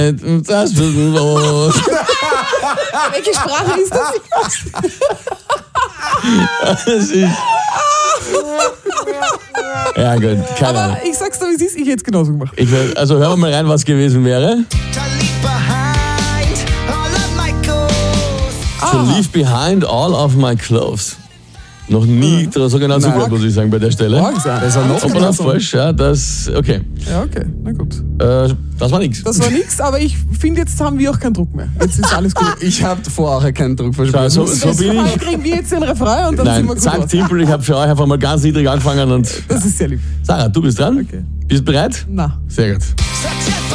Das wird los. Welche Sprache ist das? Das ist... Ja gut, keine Ahnung. Aber ich sag's dir, wie es ist, ich hätte es genauso gemacht. Also hören wir mal rein, was gewesen wäre. To leave behind all of my clothes. Noch nie so genau zugehört, muss ich sagen, bei der Stelle. Das ist noch Ob man falsch, ja, okay. Ja, okay, na gut. Das war nix. Das war nix, aber ich finde, jetzt haben wir auch keinen Druck mehr. Jetzt ist alles gut. Ich habe vorher keinen Druck verspürt. So bin ich. Kriegen wir jetzt den Refrain und dann sind wir gut. Zack, Timpel, ich habe für euch einfach mal ganz niedrig angefangen und... Das ist sehr lieb. Sarah, du bist dran. Okay. Bist du bereit? Na. Sehr gut.